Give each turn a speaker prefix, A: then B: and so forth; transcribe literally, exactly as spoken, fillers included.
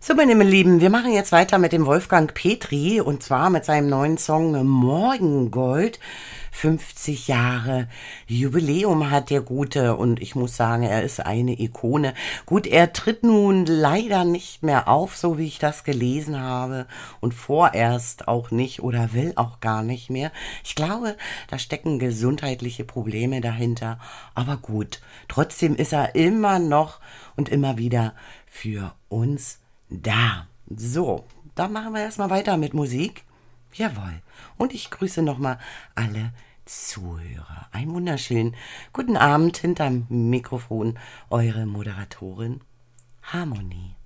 A: So, meine Lieben, wir machen jetzt weiter mit dem Wolfgang Petri und zwar mit seinem neuen Song Morgengold. fünfzig Jahre Jubiläum hat der Gute und ich muss sagen, er ist eine Ikone. Gut, er tritt nun leider nicht mehr auf, so wie ich das gelesen habe und vorerst auch nicht oder will auch gar nicht mehr. Ich glaube, da stecken gesundheitliche Probleme dahinter, aber gut, trotzdem ist er immer noch und immer wieder für uns da. So, dann machen wir erstmal weiter mit Musik. Jawohl. Und ich grüße nochmal alle Zuhörer. Einen wunderschönen guten Abend hinterm Mikrofon. Eure Moderatorin Harmonie.